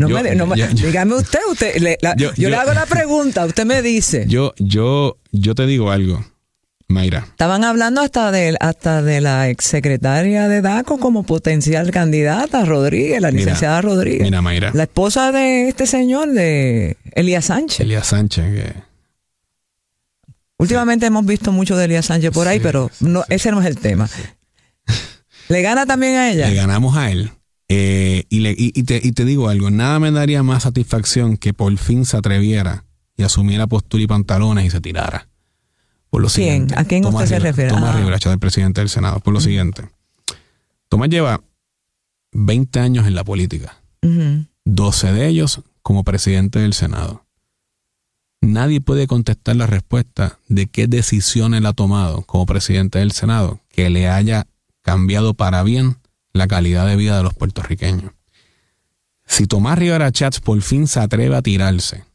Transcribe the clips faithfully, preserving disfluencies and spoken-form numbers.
No yo, me, no me, yo, dígame usted, usted le, la, yo, yo, yo le hago la pregunta, usted me dice. Yo, yo, yo te digo algo, Mayra. Estaban hablando hasta de, hasta de la exsecretaria de DACO como potencial candidata, Rodríguez, la licenciada mira, Rodríguez. Mira, Mayra. La esposa de este señor, de Elías Sánchez. Elías Sánchez, que... Últimamente sí. hemos visto mucho de Elías Sánchez por ahí, sí, pero no, sí. ese no es el tema. Sí. ¿Le gana también a ella? Le ganamos a él. Eh, y, le, y, y, te, y te digo algo, nada me daría más satisfacción que por fin se atreviera y asumiera postura y pantalones y se tirara. Por lo ¿Quién? siguiente. ¿A quién Tomás usted Rivera, se refiere? Tomás ah. Rivera Chats, el presidente del Senado. Por lo uh-huh. siguiente. Tomás lleva veinte años en la política. Uh-huh. doce de ellos como presidente del Senado. Nadie puede contestar la respuesta de qué decisiones él ha tomado como presidente del Senado que le haya cambiado para bien la calidad de vida de los puertorriqueños. Si Tomás Rivera Chats por fin se atreve a tirarse,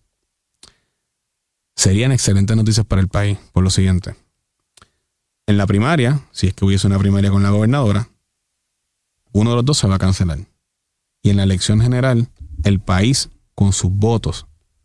serían excelentes noticias para el país, por lo siguiente. En la primaria, si es que hubiese una primaria con la gobernadora, uno de los dos se va a cancelar. Y en la elección general, el país, con sus votos,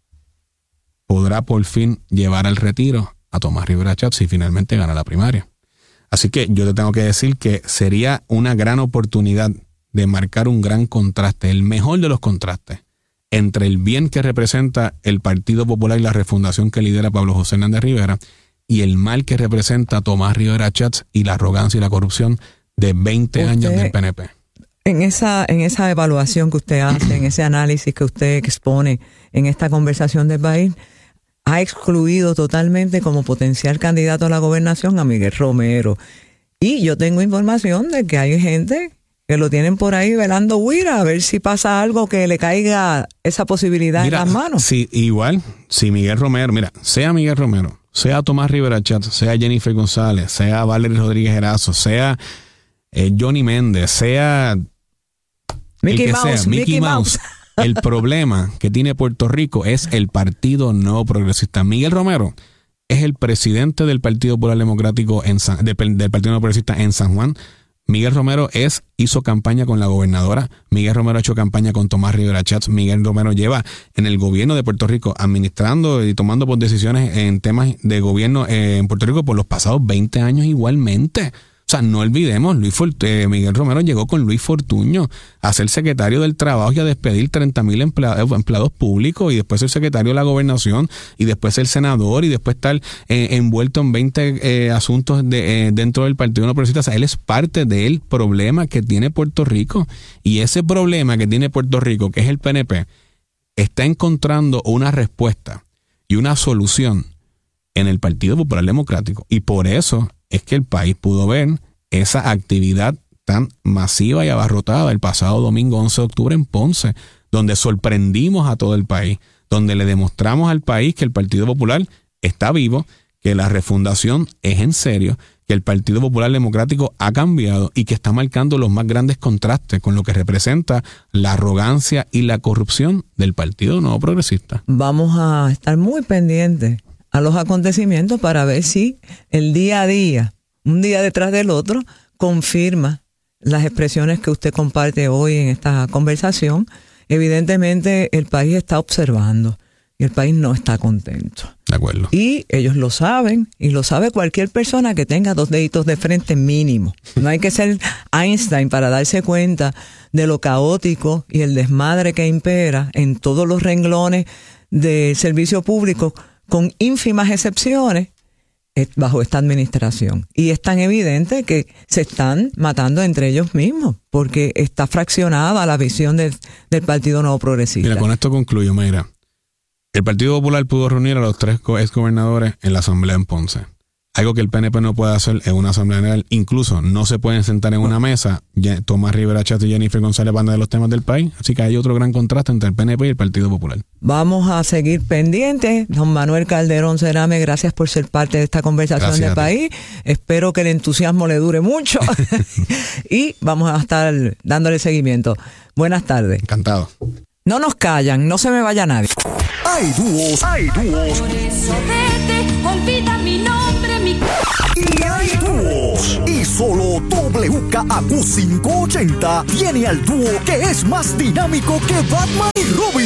podrá por fin llevar al retiro a Tomás Rivera Chats si finalmente gana la primaria. Así que yo te tengo que decir que sería una gran oportunidad de marcar un gran contraste, el mejor de los contrastes, entre el bien que representa el Partido Popular y la refundación que lidera Pablo José Hernández Rivera y el mal que representa Tomás Rivera Chats y la arrogancia y la corrupción de veinte usted, años del P N P. En esa, en esa evaluación que usted hace, en ese análisis que usted expone en esta conversación del país, ha excluido totalmente como potencial candidato a la gobernación a Miguel Romero. Y yo tengo información de que hay gente que lo tienen por ahí velando huira a ver si pasa algo que le caiga esa posibilidad mira, en las manos. Sí, igual, si Miguel Romero, mira, sea Miguel Romero, sea Tomás Rivera Chats, sea Jennifer González, sea Valery Rodríguez Erazo, sea eh, Johnny Méndez, sea Mickey el que Mouse, sea, Mickey, Mickey Mouse. Mouse. El problema que tiene Puerto Rico es el Partido Nuevo Progresista. Miguel Romero es el presidente del Partido Popular Democrático en San, del, del Partido Nuevo Progresista en San Juan. Miguel Romero es, hizo campaña con la gobernadora. Miguel Romero ha hecho campaña con Tomás Rivera Chats. Miguel Romero lleva en el gobierno de Puerto Rico administrando y tomando por decisiones en temas de gobierno eh, en Puerto Rico por los pasados veinte años igualmente. O sea, no olvidemos, Luis Fort- eh, Miguel Romero llegó con Luis Fortuño a ser secretario del Trabajo y a despedir treinta mil empleados, empleados públicos y después ser secretario de la Gobernación y después ser senador y después estar eh, envuelto en veinte eh, asuntos de, eh, dentro del Partido No Progresista. O sea, él es parte del problema que tiene Puerto Rico y ese problema que tiene Puerto Rico, que es el P N P, está encontrando una respuesta y una solución en el Partido Popular Democrático y por eso es que el país pudo ver esa actividad tan masiva y abarrotada el pasado domingo once de octubre en Ponce, donde sorprendimos a todo el país, donde le demostramos al país que el Partido Popular está vivo, que la refundación es en serio, que el Partido Popular Democrático ha cambiado y que está marcando los más grandes contrastes con lo que representa la arrogancia y la corrupción del Partido Nuevo Progresista. Vamos a estar muy pendientes a los acontecimientos para ver si el día a día, un día detrás del otro, confirma las expresiones que usted comparte hoy en esta conversación. Evidentemente el país está observando y el país no está contento. De acuerdo. Y ellos lo saben, y lo sabe cualquier persona que tenga dos deditos de frente mínimo. No hay que ser Einstein para darse cuenta de lo caótico y el desmadre que impera en todos los renglones del servicio público, con ínfimas excepciones, bajo esta administración. Y es tan evidente que se están matando entre ellos mismos, porque está fraccionada la visión del, del Partido Nuevo Progresista. Mira, con esto concluyo, Mayra. El Partido Popular pudo reunir a los tres exgobernadores en la asamblea en Ponce. Algo que el P N P no puede hacer en una asamblea general. Incluso no se pueden sentar en una mesa. Tomás Rivera Chats y Jennifer González van de los temas del país. Así que hay otro gran contraste entre el P N P y el Partido Popular. Vamos a seguir pendientes. Don Manuel Calderón Cerame, gracias por ser parte de esta conversación gracias del país. Espero que el entusiasmo le dure mucho. Y vamos a estar dándole seguimiento. Buenas tardes. Encantado. No nos callan, no se me vaya nadie. Hay dúos, hay dúos. Por eso vete, olvida mi nombre, mi... Y hay dúos. Y solo W K A Q quinientos ochenta tiene al dúo que es más dinámico que Batman y Robin.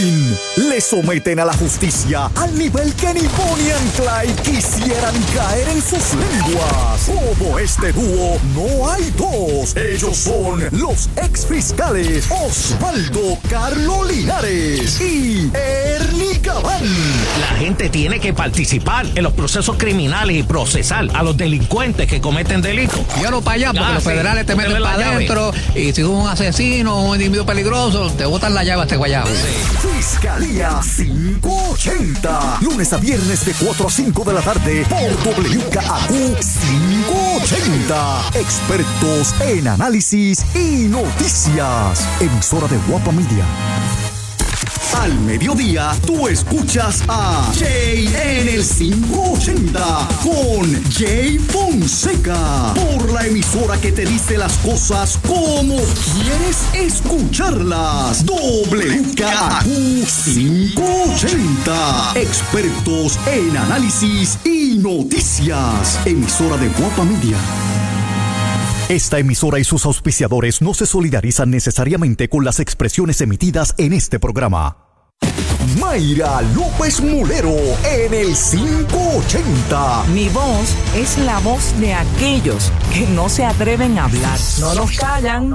someten a la justicia al nivel que ni Bonnie and Clyde quisieran caer en sus lenguas. Como este dúo, no hay dos. Ellos son los exfiscales Osvaldo Carlo Linares y Ernie Cabán. La gente tiene que participar en los procesos criminales y procesar a los delincuentes que cometen delitos. Yo no para allá, porque ah, los sí. federales te meten para adentro y si tú eres un asesino o un individuo peligroso, te botan la llave a este guayabo. Sí. Fiscalía quinientos ochenta. Lunes a viernes de cuatro a cinco de la tarde por W K A Q quinientos ochenta. Expertos en análisis y noticias. Emisora de Guapa Media. Al mediodía, tú escuchas a Jay en el quinientos ochenta con Jay Fonseca por la emisora que te dice las cosas como quieres escucharlas. W K A Q quinientos ochenta. Expertos en análisis y noticias. Emisora de Guapa Media. Esta emisora y sus auspiciadores no se solidarizan necesariamente con las expresiones emitidas en este programa. Mayra López Mulero en el quinientos ochenta. Mi voz es la voz de aquellos que no se atreven a hablar. No nos callan.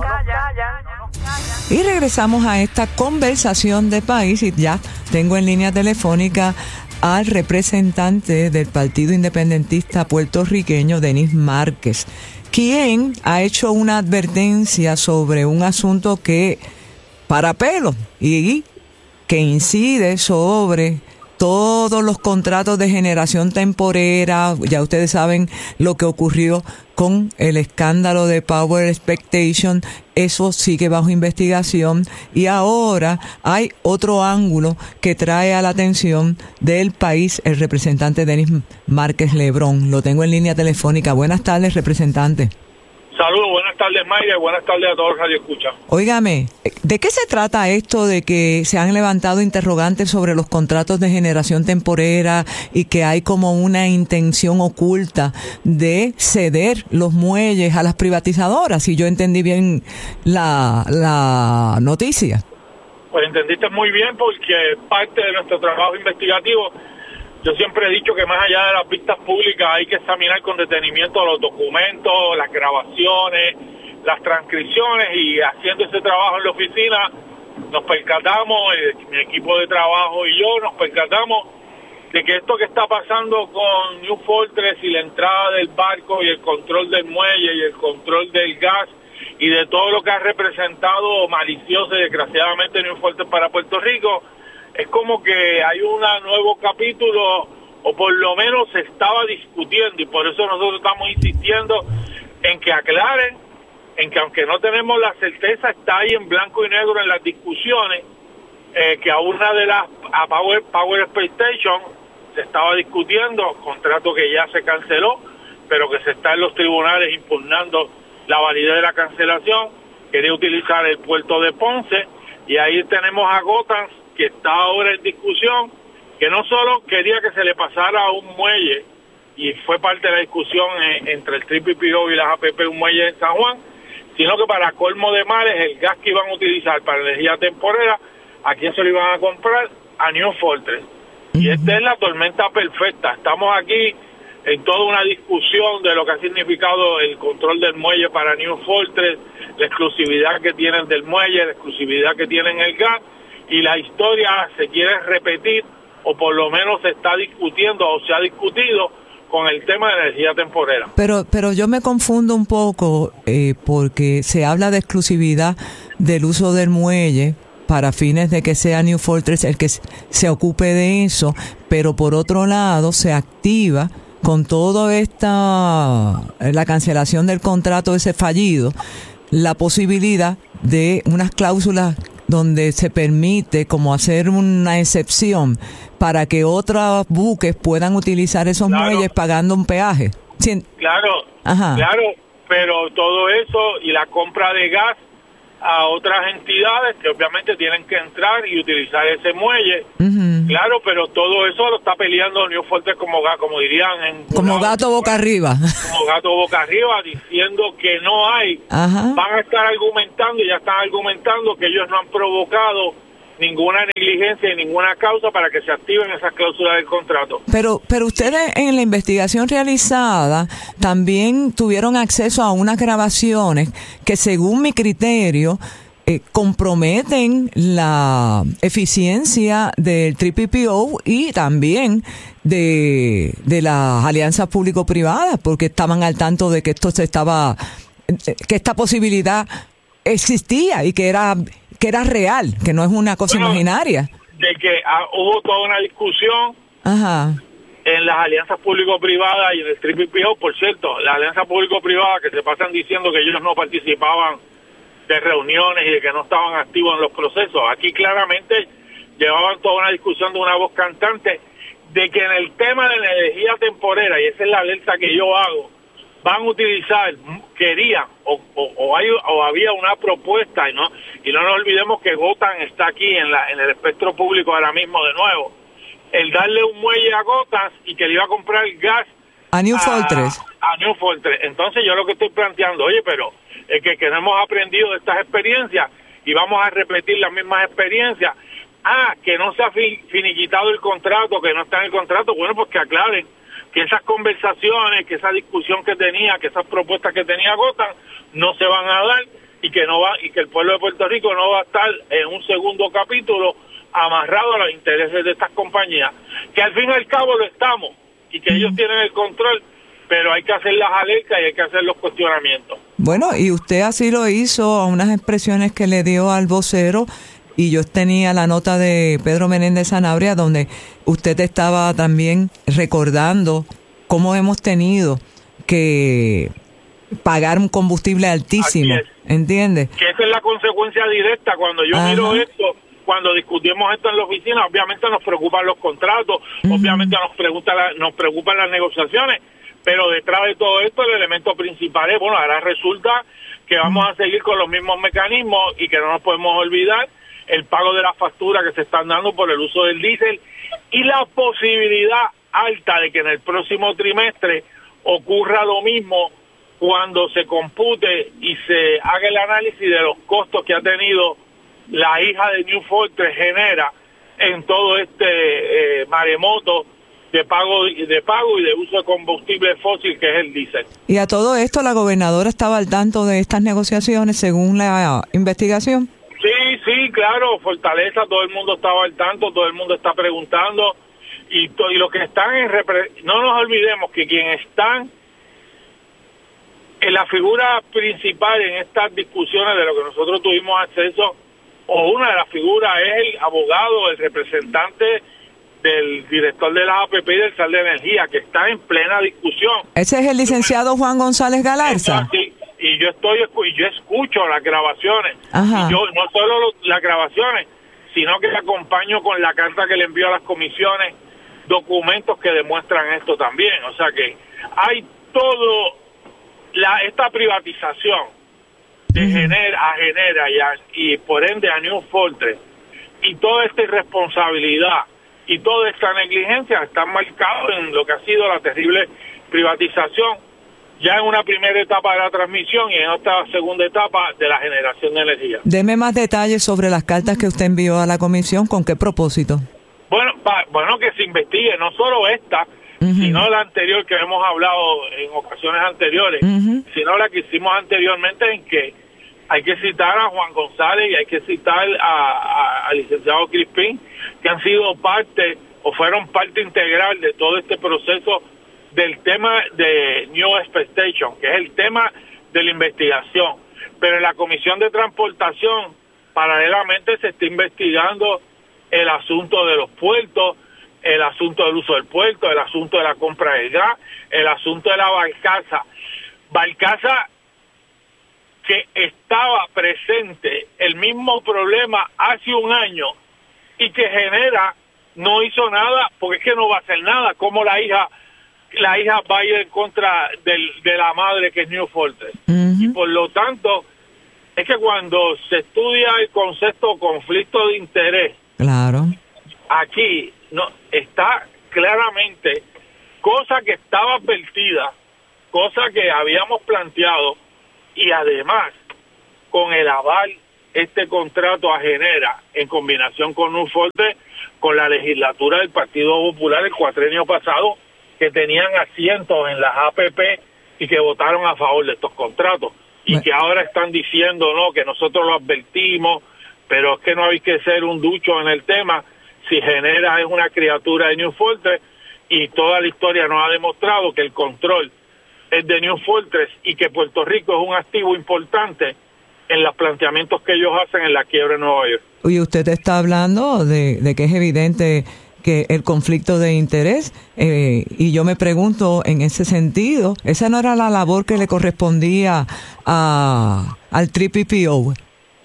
Y regresamos a esta conversación de país y ya tengo en línea telefónica al representante del Partido Independentista puertorriqueño, Denis Márquez, quien ha hecho una advertencia sobre un asunto que para pelo y que incide sobre todos los contratos de generación temporera. Ya ustedes saben lo que ocurrió con el escándalo de Power Expectation. Eso sigue bajo investigación y ahora hay otro ángulo que trae a la atención del país el representante Denis Márquez Lebrón. Lo tengo en línea telefónica. Buenas tardes, representante. Saludos, buenas tardes, Mayra, y buenas tardes a todos los Radio Escucha. Óigame, ¿de qué se trata esto de que se han levantado interrogantes sobre los contratos de generación temporera y que hay como una intención oculta de ceder los muelles a las privatizadoras? Si yo entendí bien la, la noticia. Pues entendiste muy bien, porque parte de nuestro trabajo investigativo, yo siempre he dicho que más allá de las vistas públicas hay que examinar con detenimiento los documentos, las grabaciones, las transcripciones, y haciendo ese trabajo en la oficina nos percatamos, mi equipo de trabajo y yo nos percatamos de que esto que está pasando con New Fortress y la entrada del barco y el control del muelle y el control del gas y de todo lo que ha representado malicioso y desgraciadamente New Fortress para Puerto Rico, es como que hay un nuevo capítulo, o por lo menos se estaba discutiendo, y por eso nosotros estamos insistiendo en que aclaren, en que aunque no tenemos la certeza, está ahí en blanco y negro en las discusiones, eh, que a una de las, a Power, Power Expectation se estaba discutiendo, contrato que ya se canceló, pero que se está en los tribunales impugnando la validez de la cancelación. Quería utilizar el puerto de Ponce, y ahí tenemos a Gotans, que está ahora en discusión, que no solo quería que se le pasara a un muelle, y fue parte de la discusión en, entre el Triple P O y las A P P, un muelle en San Juan, sino que para colmo de males, el gas que iban a utilizar para energía temporera, ¿a quién se lo iban a comprar? A New Fortress. Y esta es la tormenta perfecta. Estamos aquí en toda una discusión de lo que ha significado el control del muelle para New Fortress, la exclusividad que tienen del muelle, la exclusividad que tienen el gas, y la historia se quiere repetir, o por lo menos se está discutiendo o se ha discutido con el tema de energía temporera. Pero pero yo me confundo un poco eh, porque se habla de exclusividad del uso del muelle para fines de que sea New Fortress el que se ocupe de eso, pero por otro lado se activa con toda esta la cancelación del contrato ese fallido, la posibilidad de unas cláusulas donde se permite como hacer una excepción para que otros buques puedan utilizar esos claro. muelles pagando un peaje. ¿Sí? Claro, Ajá. claro, pero todo eso y la compra de gas a otras entidades que obviamente tienen que entrar y utilizar ese muelle. Uh-huh. Claro, pero todo eso lo está peleando New Fortress como gato, como dirían en como una, gato boca arriba. Como gato boca arriba, diciendo que no hay. Ajá. Van a estar argumentando y ya están argumentando que ellos no han provocado ninguna negligencia y ninguna causa para que se activen esas cláusulas del contrato. Pero, pero ustedes en la investigación realizada también tuvieron acceso a unas grabaciones que, según mi criterio, eh, comprometen la eficiencia del P P O y también de, de las alianzas público-privadas, porque estaban al tanto de que esto se estaba, que esta posibilidad existía y que era que era real, que no es una cosa bueno, imaginaria. De que ah, hubo toda una discusión Ajá. en las alianzas público-privadas y en el P P O, por cierto, las alianzas público-privadas que se pasan diciendo que ellos no participaban de reuniones y de que no estaban activos en los procesos. Aquí claramente llevaban toda una discusión de una voz cantante de que en el tema de la energía temporera, y esa es la alerta que yo hago, van a utilizar, querían, o, o, o, hay, o había una propuesta, y no y no nos olvidemos que Gotham está aquí en la en el espectro público ahora mismo de nuevo, el darle un muelle a Gotham y que le iba a comprar gas a New Fortress. A, a New Fortress. Entonces yo lo que estoy planteando, oye, pero es que, que no hemos aprendido de estas experiencias y vamos a repetir las mismas experiencias. Ah, que no se ha finiquitado el contrato, que no está en el contrato, bueno, pues que aclaren que esas conversaciones, que esa discusión que tenía, que esas propuestas que tenía Gotham no se van a dar y que no va y que el pueblo de Puerto Rico no va a estar en un segundo capítulo amarrado a los intereses de estas compañías, que al fin y al cabo lo estamos y que ellos tienen el control, pero hay que hacer las alertas y hay que hacer los cuestionamientos. Bueno, y usted así lo hizo a unas expresiones que le dio al vocero. Y yo tenía la nota de Pedro Menéndez Sanabria donde usted estaba también recordando cómo hemos tenido que pagar un combustible altísimo, ¿entiende? Que esa es la consecuencia directa. Cuando yo Ajá. miro esto, cuando discutimos esto en la oficina, obviamente nos preocupan los contratos, uh-huh. obviamente nos, pregunta la, nos preocupan las negociaciones, pero detrás de todo esto el elemento principal es, bueno, ahora resulta que vamos a seguir con los mismos mecanismos y que no nos podemos olvidar el pago de la factura que se están dando por el uso del diésel y la posibilidad alta de que en el próximo trimestre ocurra lo mismo cuando se compute y se haga el análisis de los costos que ha tenido la hija de New Fortress genera en todo este eh, maremoto de pago de pago y de uso de combustible fósil que es el diésel. Y a todo esto la gobernadora estaba al tanto de estas negociaciones según la investigación. Sí, sí, claro, Fortaleza, todo el mundo estaba al tanto, todo el mundo está preguntando y, to, y los que están en repre- no nos olvidemos que quienes están en la figura principal en estas discusiones de lo que nosotros tuvimos acceso, o una de las figuras es el abogado, el representante del director de la A P P y del S A L de Energía, que está en plena discusión. Ese es el licenciado Juan González Galarza. Sí, y yo estoy y yo escucho las grabaciones. Ajá. Y yo no solo lo, las grabaciones, sino que acompaño con la carta que le envío a las comisiones documentos que demuestran esto también. O sea que hay todo la esta privatización de Genera a Genera y, a, y por ende a New Fortress y toda esta irresponsabilidad y toda esta negligencia están marcados en lo que ha sido la terrible privatización ya en una primera etapa de la transmisión y en esta segunda etapa de la generación de energía. Deme más detalles sobre las cartas que usted envió a la comisión, ¿con qué propósito? Bueno, pa, bueno que se investigue no solo esta, uh-huh. sino la anterior que hemos hablado en ocasiones anteriores, uh-huh. sino la que hicimos anteriormente en que hay que citar a Juan González y hay que citar a, a, al licenciado Crispín, que han sido parte o fueron parte integral de todo este proceso del tema de New Expectation, que es el tema de la investigación. Pero en la Comisión de Transportación, paralelamente se está investigando el asunto de los puertos, el asunto del uso del puerto, el asunto de la compra de gas, el asunto de la barcaza. Barcaza que estaba presente el mismo problema hace un año y que Genera no hizo nada, porque es que no va a hacer nada, como la hija la hija va a ir en contra del, de la madre que es New Fortress. Uh-huh. Y por lo tanto, es que cuando se estudia el concepto conflicto de interés, claro, aquí no está claramente cosa que estaba advertida, cosa que habíamos planteado, y además con el aval este contrato a Genera en combinación con New Fortress, con la legislatura del Partido Popular el cuatrenio pasado, que tenían asientos en las A P P y que votaron a favor de estos contratos, y bueno, que ahora están diciendo no, que nosotros lo advertimos, pero es que no hay que ser un ducho en el tema. Si Genera es una criatura de New Fortress, y toda la historia nos ha demostrado que el control es de New Fortress y que Puerto Rico es un activo importante en los planteamientos que ellos hacen en la quiebra de Nueva York. Oye, usted está hablando de, de que es evidente que el conflicto de interés, eh, y yo me pregunto en ese sentido, ¿esa no era la labor que le correspondía a al P P P O?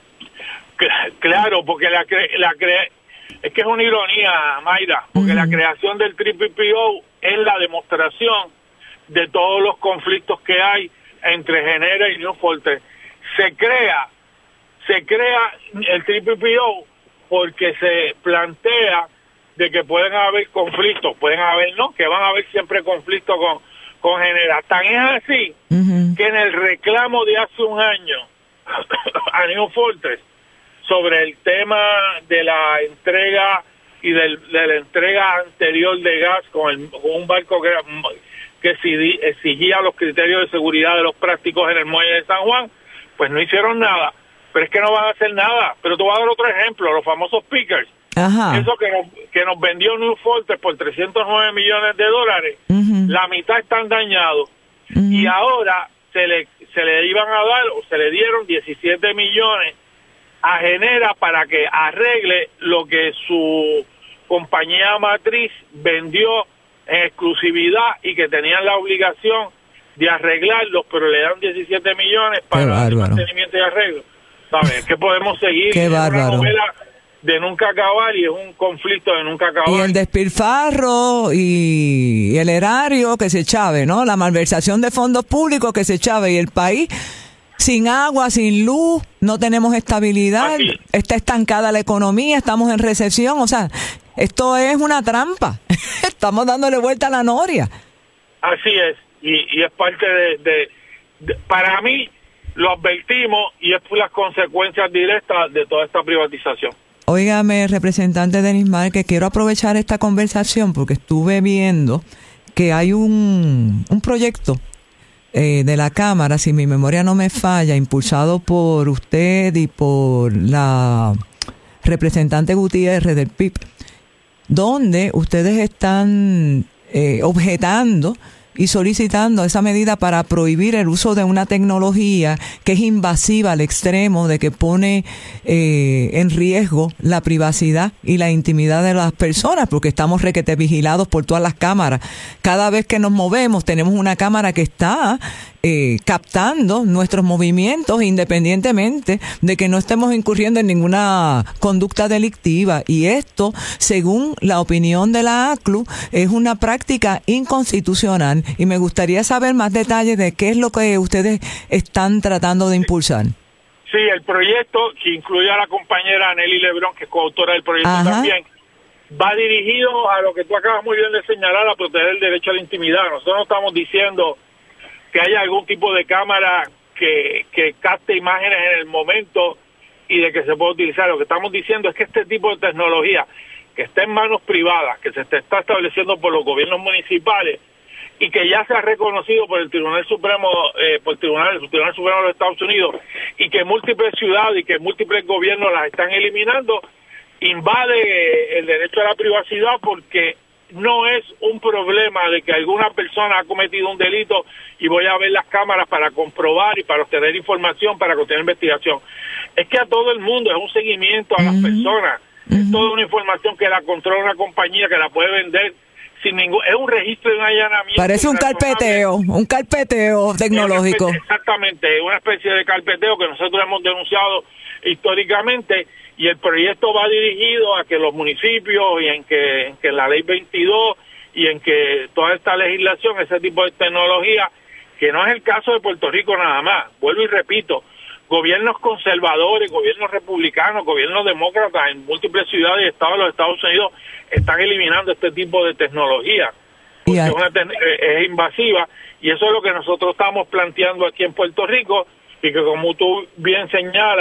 Claro, porque la, cre la cre es que es una ironía, Mayra, porque uh-huh. la creación del P P P O es la demostración de todos los conflictos que hay entre Genera y New Fortress. Se crea, se crea el P P P O porque se plantea de que pueden haber conflictos, pueden haber, no, que van a haber siempre conflictos con, con Genera. Tan es así uh-huh. que en el reclamo de hace un año a New Fortress sobre el tema de la entrega y del, de la entrega anterior de gas con, el, con un barco que, que exigía los criterios de seguridad de los prácticos en el muelle de San Juan, pues no hicieron nada. Pero es que no van a hacer nada. Pero te voy a dar otro ejemplo, los famosos pickers. Ajá. Eso que nos, que nos vendió New Fortress por trescientos nueve millones de dólares, uh-huh. la mitad están dañados. Uh-huh. Y ahora se le, se le iban a dar, o se le dieron diecisiete millones a Genera para que arregle lo que su compañía matriz vendió en exclusividad y que tenían la obligación de arreglarlos, pero le dan diecisiete millones para el mantenimiento y arreglo. ¿Sabes? ¿Qué podemos seguir? Qué es bárbaro. Una novela de nunca acabar y es un conflicto de nunca acabar. Y el despilfarro y el erario que se chave, ¿no? La malversación de fondos públicos que se chave, y el país sin agua, sin luz, no tenemos estabilidad, Así. está estancada la economía, estamos en recesión, o sea, esto es una trampa. Estamos dándole vuelta a la noria. Así es, y, y es parte de, de, de, para mí, lo advertimos y es por las consecuencias directas de toda esta privatización. Óigame, representante Denis Márquez, que quiero aprovechar esta conversación porque estuve viendo que hay un, un proyecto eh, de la Cámara, si mi memoria no me falla, impulsado por usted y por la representante Gutiérrez del P I B, donde ustedes están eh, objetando y solicitando esa medida para prohibir el uso de una tecnología que es invasiva al extremo de que pone eh, en riesgo la privacidad y la intimidad de las personas, porque estamos requete vigilados por todas las cámaras. Cada vez que nos movemos tenemos una cámara que está eh, captando nuestros movimientos independientemente de que no estemos incurriendo en ninguna conducta delictiva, y esto, según la opinión de la A C L U, es una práctica inconstitucional. Y me gustaría saber más detalles de qué es lo que ustedes están tratando de impulsar. Sí, el proyecto, que incluye a la compañera Nelly Lebrón, que es coautora del proyecto Ajá. también, va dirigido a lo que tú acabas muy bien de señalar, a proteger el derecho a la intimidad. Nosotros no estamos diciendo que haya algún tipo de cámara que, que capte imágenes en el momento y de que se pueda utilizar. Lo que estamos diciendo es que este tipo de tecnología que está en manos privadas, que se está estableciendo por los gobiernos municipales, y que ya se ha reconocido por el Tribunal Supremo, eh, por el Tribunal, el Tribunal Supremo de los Estados Unidos, y que múltiples ciudades y que múltiples gobiernos las están eliminando, invade eh, el derecho a la privacidad, porque no es un problema de que alguna persona ha cometido un delito y voy a ver las cámaras para comprobar y para obtener información, para obtener investigación. Es que a todo el mundo es un seguimiento a las uh-huh. personas, uh-huh. es toda una información que la controla una compañía que la puede vender sin ningún, es un registro de un allanamiento. Parece un carpeteo, un carpeteo tecnológico. Especie, exactamente, una especie de carpeteo que nosotros hemos denunciado históricamente, y el proyecto va dirigido a que los municipios y en que, en que la ley veintidós y en que toda esta legislación, ese tipo de tecnología, que no es el caso de Puerto Rico nada más, vuelvo y repito, gobiernos conservadores, gobiernos republicanos, gobiernos demócratas en múltiples ciudades y estados de los Estados Unidos están eliminando este tipo de tecnología, porque yeah. es, una te es invasiva, y eso es lo que nosotros estamos planteando aquí en Puerto Rico, y que como tú bien señalas,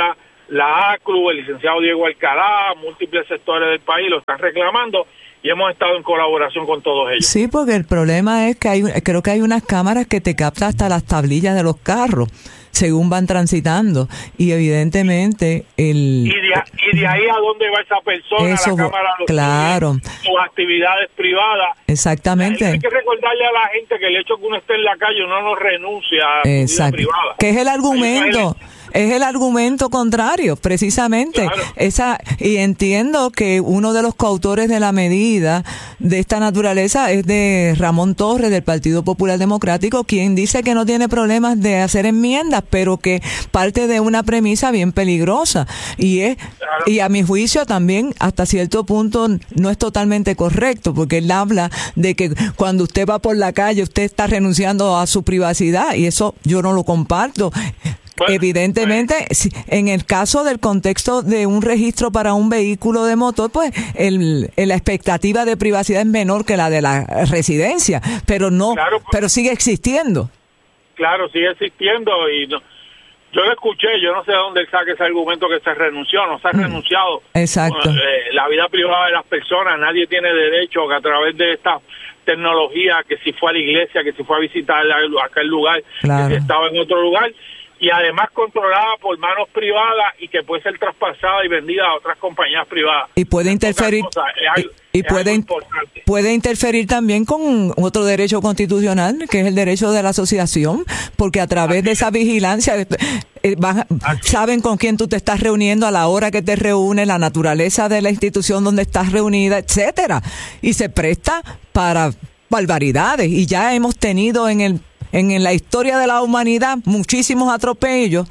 la A C L U, el licenciado Diego Alcalá, múltiples sectores del país lo están reclamando y hemos estado en colaboración con todos ellos. Sí, porque el problema es que hay, creo que hay unas cámaras que te captan hasta las tablillas de los carros según van transitando y evidentemente el y de, y de ahí a dónde va esa persona, eso, la cámara lo claro, sigue, sus actividades privadas. Exactamente. Hay que recordarle a la gente que el hecho que uno esté en la calle uno no renuncia a su vida privada. Que es el argumento. Es el argumento contrario, precisamente. Claro. Esa, y entiendo que uno de los coautores de la medida de esta naturaleza es de Ramón Torres, del Partido Popular Democrático, quien dice que no tiene problemas de hacer enmiendas, pero que parte de una premisa bien peligrosa. Y es, claro. y a mi juicio también, hasta cierto punto, no es totalmente correcto, porque él habla de que cuando usted va por la calle, usted está renunciando a su privacidad, y eso yo no lo comparto. Bueno, evidentemente, bueno. en el caso del contexto de un registro para un vehículo de motor, pues el, el, la expectativa de privacidad es menor que la de la residencia, pero no, claro, pues, pero sigue existiendo. Claro, sigue existiendo y no, yo lo escuché, yo no sé de dónde saque ese argumento que se renunció, no se ha mm, renunciado. Exacto. Eh, la vida privada de las personas, nadie tiene derecho que a través de esta tecnología, que si fue a la iglesia, que si fue a visitar aquel lugar, claro. que si estaba en otro lugar, y además controlada por manos privadas y que puede ser traspasada y vendida a otras compañías privadas. Y puede interferir cosa, es algo, y es puede, algo importante. puede interferir también con otro derecho constitucional, que es el derecho de la asociación, porque a través Así de esa vigilancia eh, van, saben con quién tú te estás reuniendo, a la hora que te reúnes, la naturaleza de la institución donde estás reunida, etcétera, y se presta para barbaridades, y ya hemos tenido en el en la historia de la humanidad muchísimos atropellos,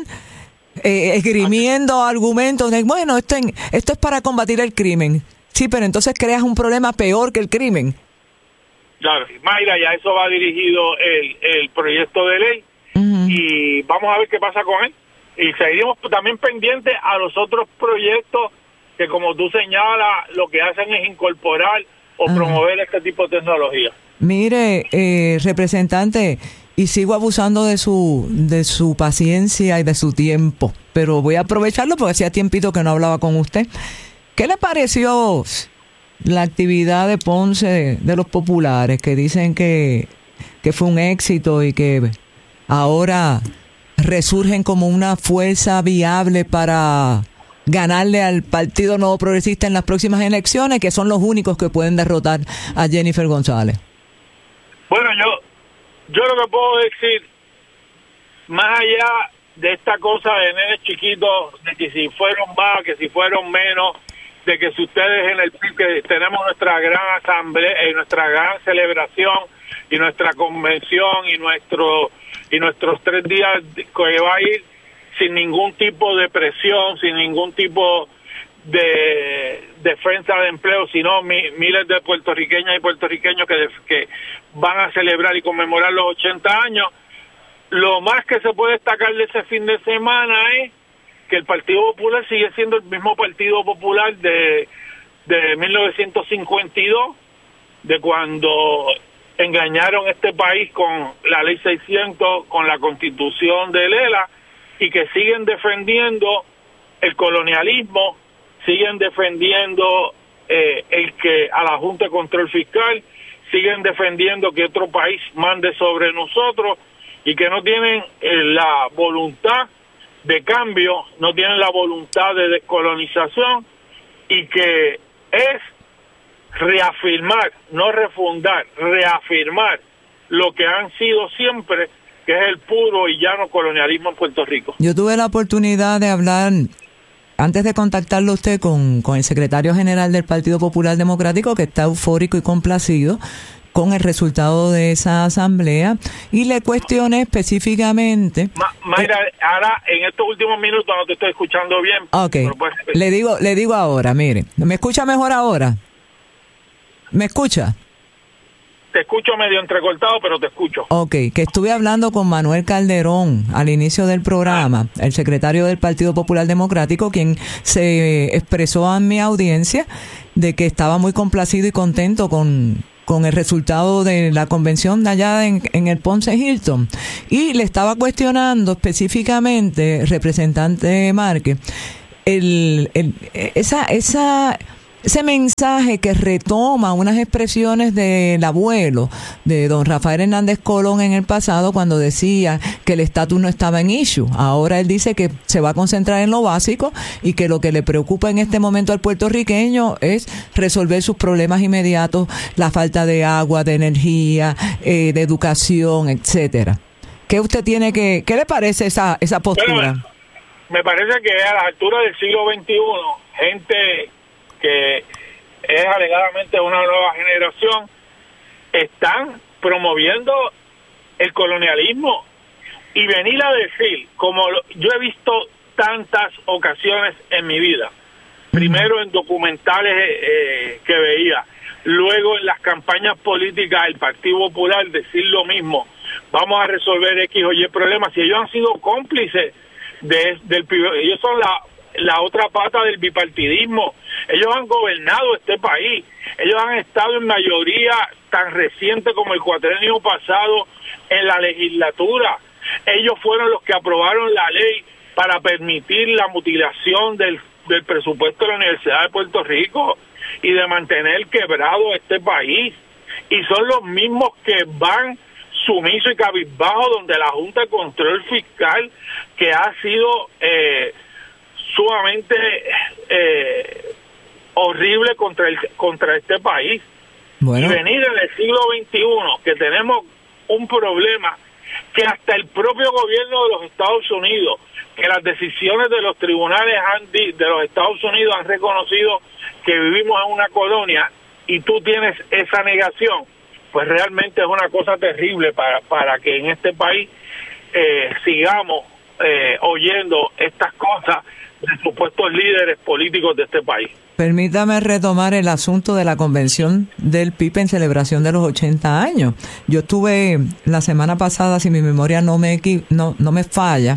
eh, esgrimiendo argumentos de, bueno, esto, en, esto es para combatir el crimen. Sí, pero entonces creas un problema peor que el crimen. Claro, Mayra, ya eso va dirigido el, el proyecto de ley, uh-huh. y vamos a ver qué pasa con él. Y seguiremos también pendientes a los otros proyectos que, como tú señalas, lo que hacen es incorporar o uh-huh. promover este tipo de tecnología. Mire, eh, representante, y sigo abusando de su de su paciencia y de su tiempo, pero voy a aprovecharlo porque hacía tiempito que no hablaba con usted. ¿Qué le pareció la actividad de Ponce de, de los populares, que dicen que, que fue un éxito y que ahora resurgen como una fuerza viable para ganarle al Partido Nuevo Progresista en las próximas elecciones, que son los únicos que pueden derrotar a Jennifer González? Bueno, yo yo lo que puedo decir, más allá de esta cosa de nenes chiquitos, de que si fueron más, que si fueron menos, de que si ustedes en el P I B, que tenemos nuestra gran asamblea, y nuestra gran celebración, y nuestra convención, y nuestro y nuestros tres días que va a ir sin ningún tipo de presión, sin ningún tipo de defensa de empleo, sino mi, miles de puertorriqueñas y puertorriqueños que, que van a celebrar y conmemorar los ochenta años. Lo más que se puede destacar de ese fin de semana es que el Partido Popular sigue siendo el mismo Partido Popular de, de mil novecientos cincuenta y dos, de cuando engañaron este país con la ley seiscientos, con la Constitución de Lela, y que siguen defendiendo el colonialismo, siguen defendiendo eh, el que a la Junta de Control Fiscal, siguen defendiendo que otro país mande sobre nosotros, y que no tienen eh, la voluntad de cambio, no tienen la voluntad de descolonización, y que es reafirmar, no refundar, reafirmar lo que han sido siempre, que es el puro y llano colonialismo en Puerto Rico. Yo tuve la oportunidad de hablar, antes de contactarlo a usted, con, con el secretario general del Partido Popular Democrático, que está eufórico y complacido con el resultado de esa asamblea, y le cuestioné específicamente... Ma, Mayra, eh, ahora en estos últimos minutos no te estoy escuchando bien. Ok, le digo, le digo ahora, mire, ¿me escucha mejor ahora? ¿Me escucha? Te escucho medio entrecortado, pero te escucho. Ok, que estuve hablando con Manuel Calderón al inicio del programa, el secretario del Partido Popular Democrático, quien se expresó a mi audiencia de que estaba muy complacido y contento con, con el resultado de la convención de allá en, en el Ponce Hilton, y le estaba cuestionando específicamente, representante Márquez, el, el, esa, esa, ese mensaje que retoma unas expresiones del abuelo de don Rafael Hernández Colón en el pasado, cuando decía que el estatus no estaba en issue. Ahora él dice que se va a concentrar en lo básico y que lo que le preocupa en este momento al puertorriqueño es resolver sus problemas inmediatos, la falta de agua, de energía, eh, de educación, etcétera. ¿Qué usted tiene que, qué le parece esa, esa postura? Bueno, me parece que a la altura del siglo veintiuno, gente que es alegadamente una nueva generación, están promoviendo el colonialismo, y venir a decir, como lo, yo he visto tantas ocasiones en mi vida, primero en documentales eh, que veía, luego en las campañas políticas del Partido Popular, decir lo mismo, vamos a resolver X o Y problemas, si ellos han sido cómplices de, del, ellos son la la otra pata del bipartidismo. Ellos han gobernado este país, ellos han estado en mayoría tan reciente como el cuatrenio pasado en la legislatura. Ellos fueron los que aprobaron la ley para permitir la mutilación del, del presupuesto de la Universidad de Puerto Rico y de mantener quebrado este país, y son los mismos que van sumiso y cabizbajo donde la Junta de Control Fiscal, que ha sido eh, sumamente eh, horrible contra el contra este país. Bueno. Y venir en el siglo veintiuno, que tenemos un problema que hasta el propio gobierno de los Estados Unidos, que las decisiones de los tribunales han di, de los Estados Unidos han reconocido que vivimos en una colonia, y tú tienes esa negación, pues realmente es una cosa terrible para, para que en este país eh, sigamos eh, oyendo estas cosas de supuestos líderes políticos de este país. Permítame retomar el asunto de la convención del P I B en celebración de los ochenta años. Yo estuve la semana pasada, si mi memoria no me no, no me falla,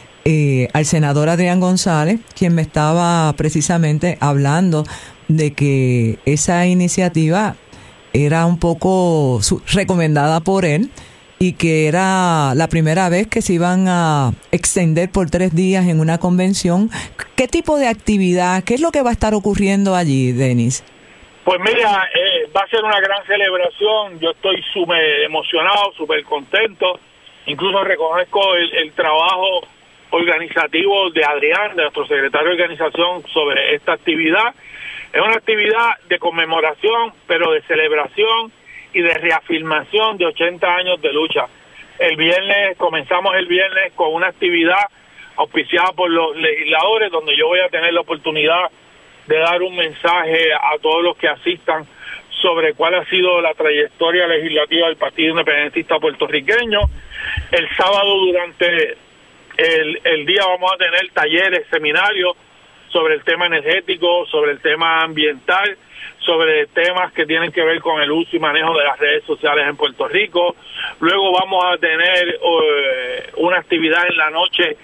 eh, al senador Adrián González, quien me estaba precisamente hablando de que esa iniciativa era un poco recomendada por él, y que era la primera vez que se iban a extender por tres días en una convención. ¿Qué tipo de actividad, qué es lo que va a estar ocurriendo allí, Denis? Pues mira, eh, va a ser una gran celebración. Yo estoy súper emocionado, súper contento. Incluso reconozco el, el trabajo organizativo de Adrián, de nuestro secretario de organización, sobre esta actividad. Es una actividad de conmemoración, pero de celebración y de reafirmación de ochenta años de lucha. El viernes, comenzamos el viernes con una actividad auspiciada por los legisladores, donde yo voy a tener la oportunidad de dar un mensaje a todos los que asistan sobre cuál ha sido la trayectoria legislativa del Partido Independentista Puertorriqueño. El sábado, durante el, el día, vamos a tener talleres, seminarios sobre el tema energético, sobre el tema ambiental, sobre temas que tienen que ver con el uso y manejo de las redes sociales en Puerto Rico. Luego vamos a tener uh, una actividad en la noche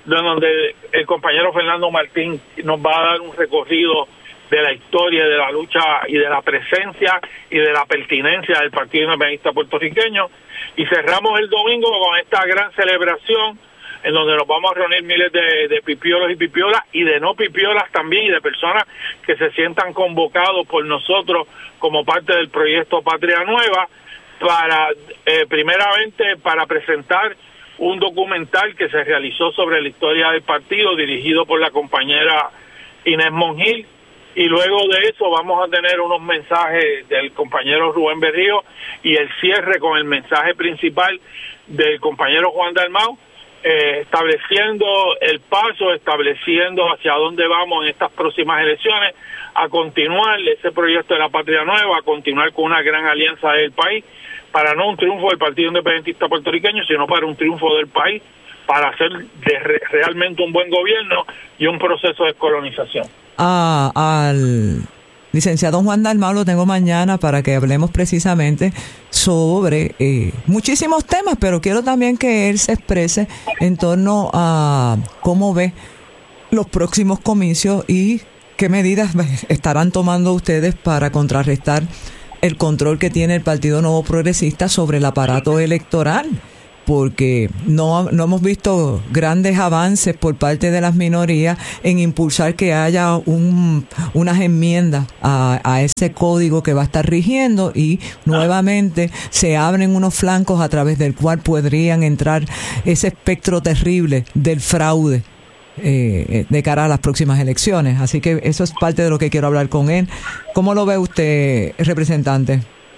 donde el compañero Fernando Martín nos va a dar un recorrido de la historia, de la lucha y de la presencia y de la pertinencia del Partido Independentista Puertorriqueño. Y cerramos el domingo con esta gran celebración en donde nos vamos a reunir miles de, de pipiolos y pipiolas, y de no pipiolas también, y de personas que se sientan convocados por nosotros como parte del proyecto Patria Nueva, para eh, primeramente para presentar un documental que se realizó sobre la historia del partido, dirigido por la compañera Inés Monjil, y luego de eso vamos a tener unos mensajes del compañero Rubén Berrío, y el cierre con el mensaje principal del compañero Juan Dalmau, Eh, estableciendo el paso, estableciendo hacia dónde vamos en estas próximas elecciones, a continuar ese proyecto de la Patria Nueva, a continuar con una gran alianza del país, para no un triunfo del Partido Independentista Puertorriqueño, sino para un triunfo del país, para hacer de re, realmente un buen gobierno y un proceso de descolonización. Ah, al licenciado Juan Dalmau lo tengo mañana para que hablemos precisamente sobre eh, muchísimos temas, pero quiero también que él se exprese en torno a cómo ve los próximos comicios y qué medidas estarán tomando ustedes para contrarrestar el control que tiene el Partido Nuevo Progresista sobre el aparato electoral, porque no, no hemos visto grandes avances por parte de las minorías en impulsar que haya un, unas enmiendas a, a ese código que va a estar rigiendo, y nuevamente se abren unos flancos a través del cual podrían entrar ese espectro terrible del fraude eh, de cara a las próximas elecciones. Así que eso es parte de lo que quiero hablar con él. ¿Cómo lo ve usted, representante?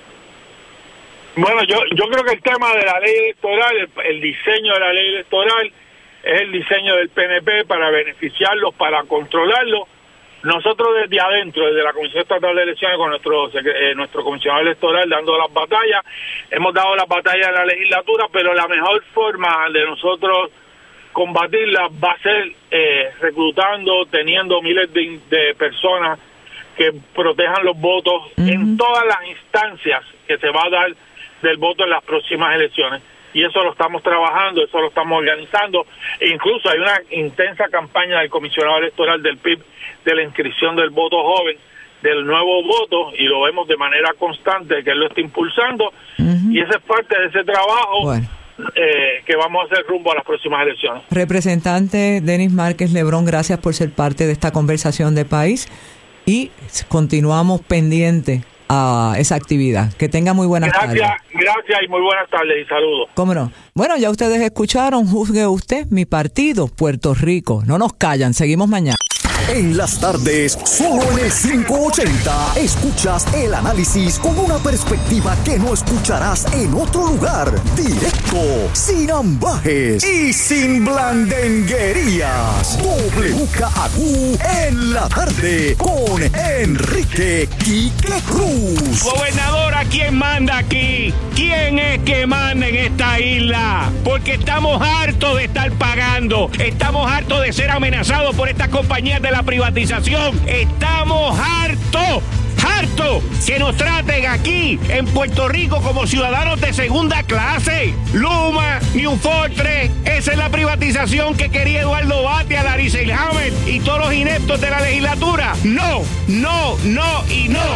Bueno, yo yo creo que el tema de la ley electoral, el, el diseño de la ley electoral, es el diseño del P N P para beneficiarlos, para controlarlo. Nosotros desde adentro, desde la Comisión Estatal de Elecciones, con nuestro eh, nuestro comisionado electoral dando las batallas, hemos dado las batallas en la legislatura, pero la mejor forma de nosotros combatirlas va a ser eh, reclutando, teniendo miles de, de personas que protejan los votos uh-huh. en todas las instancias que se va a dar del voto en las próximas elecciones, y eso lo estamos trabajando, eso lo estamos organizando, e incluso hay una intensa campaña del comisionado electoral del P I B de la inscripción del voto joven, del nuevo voto, y lo vemos de manera constante que él lo está impulsando, uh-huh. y esa es parte de ese trabajo bueno. eh, que vamos a hacer rumbo a las próximas elecciones. Representante Denis Márquez Lebrón, gracias por ser parte de esta conversación de país, y continuamos pendientes a esa actividad. Que tenga muy buenas gracias, tardes. Gracias y muy buenas tardes y saludos. ¿Cómo no? Bueno, ya ustedes escucharon, juzgue usted, mi partido, Puerto Rico. No nos callan, seguimos mañana. En las tardes, solo en el quinientos ochenta, escuchas el análisis con una perspectiva que no escucharás en otro lugar. Directo, sin ambajes y sin blandenguerías. W K A Q en la tarde con Enrique Quique Cruz. Gobernador, ¿a quién manda aquí? ¿Quién es que manda en esta isla? Porque estamos hartos de estar pagando. Estamos hartos de ser amenazados por estas compañías de la privatización. Estamos hartos, hartos que nos traten aquí en Puerto Rico como ciudadanos de segunda clase. Luma, New Fortress, esa es la privatización que quería Eduardo Batia, Larry Selhammer y todos los ineptos de la legislatura. No, no, no y no.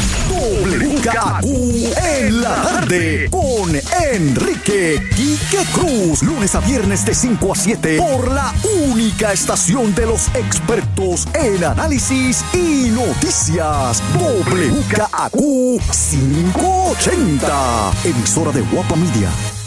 W K A Q en la tarde con Enrique Quique Cruz. Lunes a viernes de cinco a siete por la única estación de los expertos en análisis y noticias. W K A Q quinientos ochenta. Emisora de Guapa Media.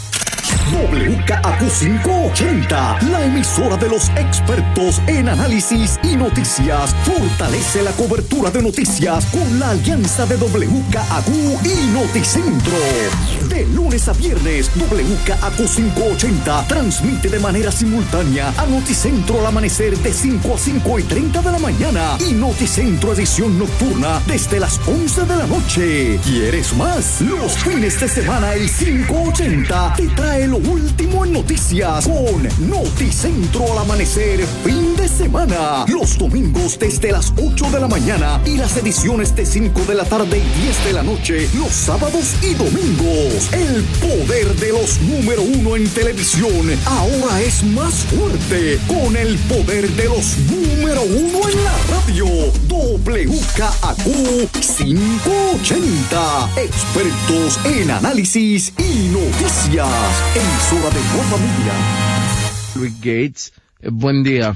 W K A Q quinientos ochenta, la emisora de los expertos en análisis y noticias, fortalece la cobertura de noticias con la alianza de W K A Q y Noticentro. De lunes a viernes, W K A Q quinientos ochenta transmite de manera simultánea a Noticentro al amanecer de cinco a cinco y treinta de la mañana y Noticentro edición nocturna desde las once de la noche. ¿Quieres más? Los fines de semana el quinientos ochenta te trae lo último en noticias con Noticentro al amanecer fin de semana. Los domingos desde las ocho de la mañana y las ediciones de cinco de la tarde y diez de la noche los sábados y domingos. El poder de los número uno en televisión ahora es más fuerte con el poder de los número uno en la radio. W K A Q quinientos ochenta, expertos en análisis y noticias. Emisora de Guapa Media. Luis Gates, eh, buen día.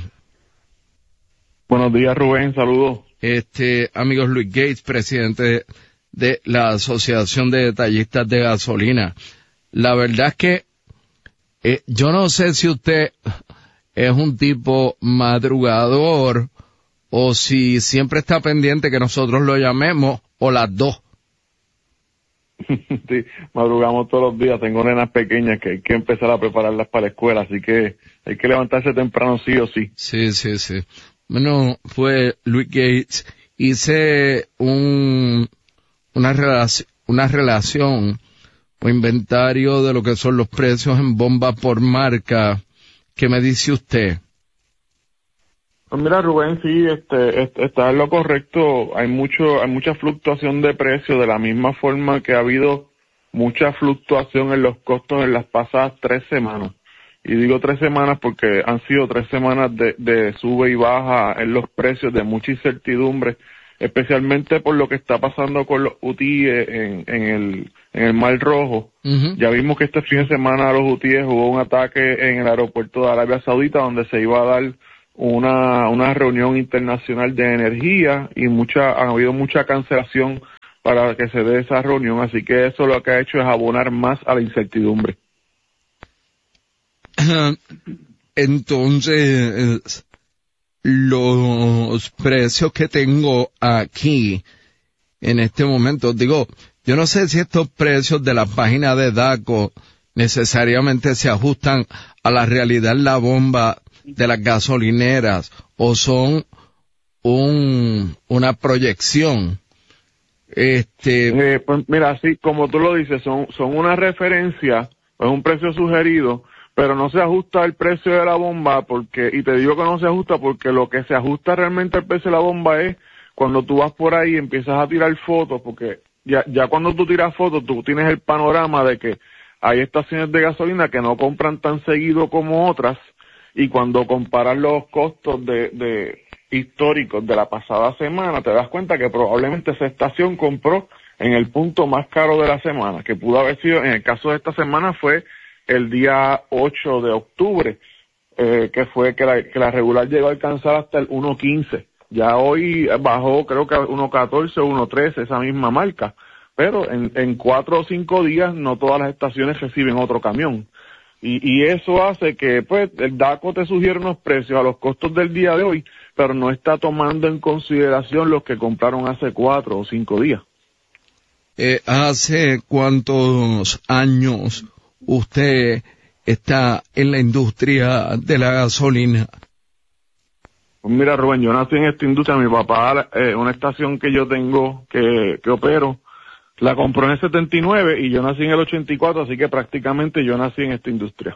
Buenos días, Rubén, saludos. Este, amigos, Luis Gates, presidente de la Asociación de Detallistas de Gasolina. La verdad es que eh, yo no sé si usted es un tipo madrugador o si siempre está pendiente que nosotros lo llamemos, o las dos. Sí, madrugamos todos los días, tengo nenas pequeñas que hay que empezar a prepararlas para la escuela, así que hay que levantarse temprano sí o sí. Sí, sí, sí. Bueno, fue Luis Gates, hice un, una relación, una relación o inventario de lo que son los precios en bomba por marca. ¿Qué me dice usted? Pues mira, Rubén, sí, este, este, está en lo correcto. Hay mucho, hay mucha fluctuación de precios, de la misma forma que ha habido mucha fluctuación en los costos en las pasadas tres semanas. Y digo tres semanas porque han sido tres semanas de, de sube y baja en los precios, de mucha incertidumbre especialmente por lo que está pasando con los hutíes en, en el en el Mar Rojo. Uh-huh. Ya vimos que este fin de semana a los hutíes hubo un ataque en el aeropuerto de Arabia Saudita donde se iba a dar una una reunión internacional de energía y mucha ha habido mucha cancelación para que se dé esa reunión, así que eso lo que ha hecho es abonar más a la incertidumbre. Entonces, los precios que tengo aquí en este momento, digo, yo no sé si estos precios de la página de DACO necesariamente se ajustan a la realidad en la bomba de las gasolineras o son un una proyección. Este, eh, pues mira, sí, como tú lo dices, son son una referencia, es un precio sugerido, pero no se ajusta al precio de la bomba porque, y te digo que no se ajusta porque lo que se ajusta realmente al precio de la bomba es cuando tú vas por ahí y empiezas a tirar fotos, porque ya ya cuando tú tiras fotos tú tienes el panorama de que hay estaciones de gasolina que no compran tan seguido como otras, y cuando comparas los costos de, de históricos de la pasada semana, te das cuenta que probablemente esa estación compró en el punto más caro de la semana, que pudo haber sido, en el caso de esta semana fue el día ocho de octubre, eh, que fue que la, que la regular llegó a alcanzar hasta el uno quince. Ya hoy bajó creo que a uno catorce o uno trece, esa misma marca, pero en, en cuatro o cinco días no todas las estaciones reciben otro camión. Y, y eso hace que, pues, el DACO te sugiere unos precios a los costos del día de hoy, pero no está tomando en consideración los que compraron hace cuatro o cinco días. Eh, ¿Hace cuántos años usted está en la industria de la gasolina? Pues mira, Rubén, yo nací en esta industria. Mi papá, eh, una estación que yo tengo, que, que opero, la compró en el setenta y nueve y yo nací en el ochenta y cuatro, así que prácticamente yo nací en esta industria.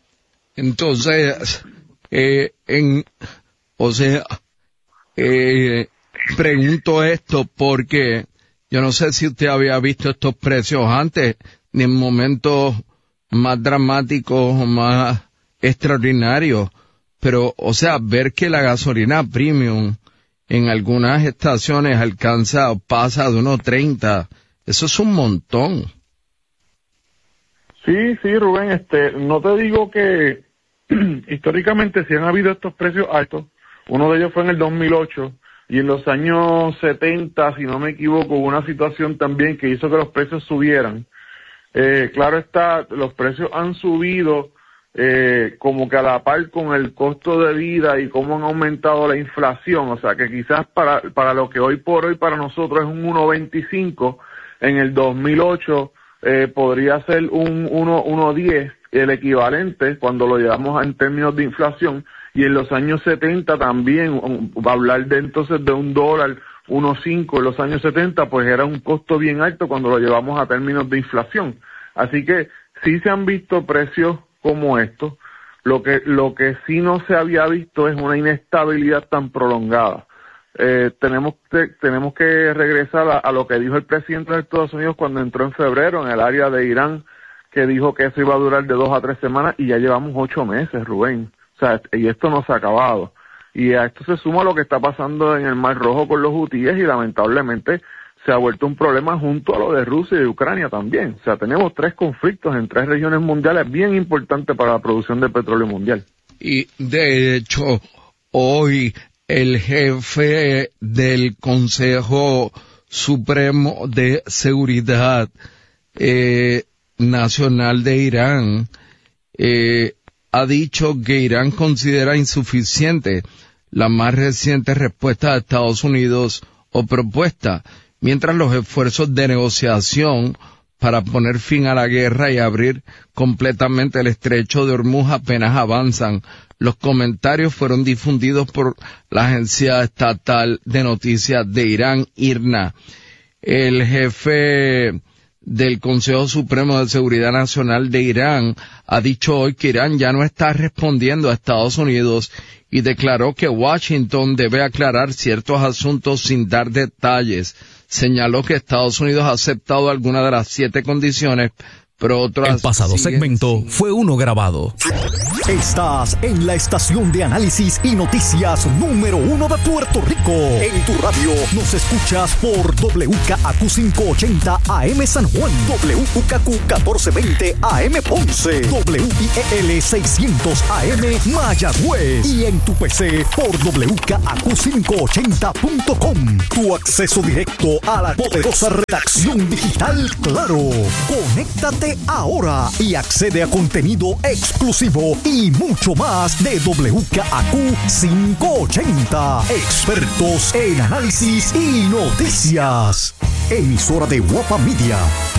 Entonces, eh, en, o sea, eh, pregunto esto porque yo no sé si usted había visto estos precios antes, ni en momentos más dramáticos o más extraordinarios, pero, o sea, ver que la gasolina premium en algunas estaciones alcanza o pasa de uno treinta, eso es un montón. Sí, sí, Rubén, este, no te digo que históricamente sí han habido estos precios altos. Uno de ellos fue en el dos mil ocho y en los años setenta, si no me equivoco, hubo una situación también que hizo que los precios subieran. Eh, claro está, los precios han subido eh, como que a la par con el costo de vida y cómo han aumentado la inflación. O sea que quizás para, para lo que hoy por hoy para nosotros es un uno veinticinco, en el dos mil ocho eh, podría ser un uno diez, el equivalente cuando lo llevamos en términos de inflación, y en los años setenta también, um, va a hablar de entonces de un dólar, uno cinco en los años setenta, pues era un costo bien alto cuando lo llevamos a términos de inflación. Así que sí se han visto precios como estos. Lo que, lo que sí no se había visto es una inestabilidad tan prolongada. Eh, tenemos que, tenemos que regresar a, a lo que dijo el presidente de Estados Unidos cuando entró en febrero en el área de Irán, que dijo que eso iba a durar de dos a tres semanas, y ya llevamos ocho meses, Rubén. O sea, y esto no se ha acabado. Y a esto se suma lo que está pasando en el Mar Rojo con los hutíes, y lamentablemente se ha vuelto un problema junto a lo de Rusia y de Ucrania también. O sea, tenemos tres conflictos en tres regiones mundiales bien importantes para la producción de petróleo mundial. Y de hecho, hoy el jefe del Consejo Supremo de Seguridad eh, Nacional de Irán eh, ha dicho que Irán considera insuficiente la más reciente respuesta de Estados Unidos o propuesta, mientras los esfuerzos de negociación para poner fin a la guerra y abrir completamente el estrecho de Hormuz apenas avanzan. Los comentarios fueron difundidos por la agencia estatal de noticias de Irán, IRNA. El jefe del Consejo Supremo de Seguridad Nacional de Irán ha dicho hoy que Irán ya no está respondiendo a Estados Unidos y declaró que Washington debe aclarar ciertos asuntos sin dar detalles. Señaló que Estados Unidos ha aceptado algunas de las siete condiciones pero otras El pasado siguen segmento sin. fue uno grabado. Estás en la estación de análisis y noticias número uno de Puerto Rico. En tu radio nos escuchas por W K A Q quinientos ochenta A M San Juan, W U K Q catorce veinte A M Ponce, W I E L seiscientos A M Mayagüez y en tu P C por W K A Q quinientos ochenta punto com. Tu acceso directo a la poderosa redacción digital Claro. Conéctate ahora y accede a contenido exclusivo y mucho más de W K A Q quinientos ochenta. Expertos en análisis y noticias. Emisora de Guapa Media.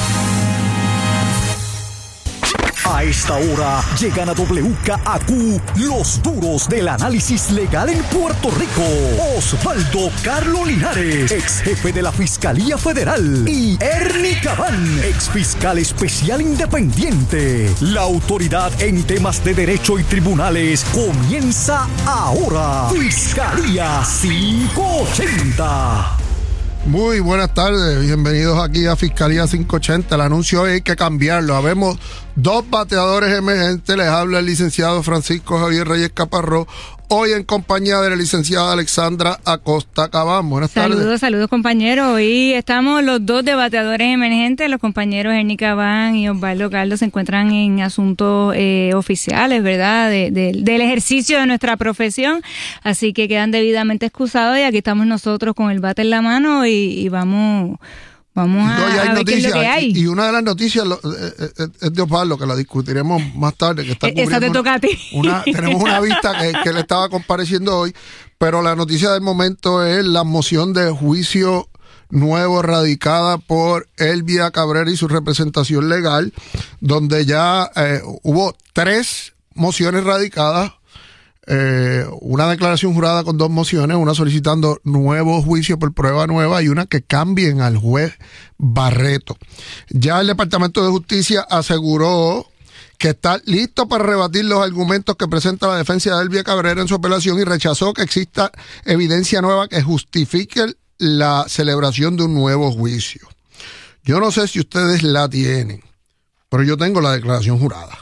A esta hora llegan a W K A Q los duros del análisis legal en Puerto Rico. Osvaldo Carlo Linares, ex jefe de la Fiscalía Federal, y Ernie Cabán, ex fiscal especial independiente. La autoridad en temas de derecho y tribunales comienza ahora. Fiscalía quinientos ochenta. Muy buenas tardes, bienvenidos aquí a Fiscalía quinientos ochenta. El anuncio hoy hay que cambiarlo. Habemos dos bateadores emergentes. Les habla el licenciado Francisco Javier Reyes Caparrós, hoy en compañía de la licenciada Alexandra Acosta Cabán. Buenas saludos, tardes. Saludos, compañeros. Hoy estamos los dos de bateadores emergentes. Los compañeros Ernie Cabán y Osvaldo Carlos se encuentran en asuntos eh, oficiales, ¿verdad? De, de, del ejercicio de nuestra profesión. Así que quedan debidamente excusados y aquí estamos nosotros con el bate en la mano y, y vamos... Vamos a, no, a ver noticias, qué es lo que hay. Y, y una de las noticias lo, eh, eh, es de Osvaldo, que la discutiremos más tarde. Que está Esa te toca a ti. Una, tenemos una vista que, que le estaba compareciendo hoy, pero la noticia del momento es la moción de juicio nuevo radicada por Elvia Cabrera y su representación legal, donde ya eh, hubo tres mociones radicadas. Eh, una declaración jurada con dos mociones, una solicitando nuevo juicio por prueba nueva y una que cambien al juez Barreto. Ya el Departamento de Justicia aseguró que está listo para rebatir los argumentos que presenta la defensa de Elvia Cabrera en su apelación y rechazó que exista evidencia nueva que justifique la celebración de un nuevo juicio. Yo no sé si ustedes la tienen, pero yo tengo la declaración jurada.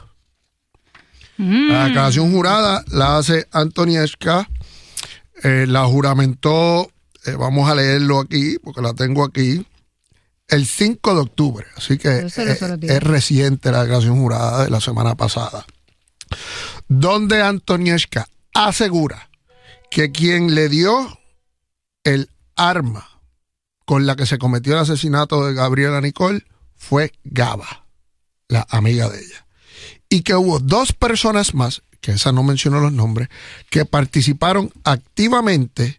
Mm. La declaración jurada la hace Antonieshka, eh, la juramentó, eh, vamos a leerlo aquí, porque la tengo aquí, el cinco de octubre, así que es, es reciente la declaración jurada de la semana pasada, donde Antonieshka asegura que quien le dio el arma con la que se cometió el asesinato de Gabriela Nicole fue Gaba, la amiga de ella. Y que hubo dos personas más, que esa no mencionó los nombres, que participaron activamente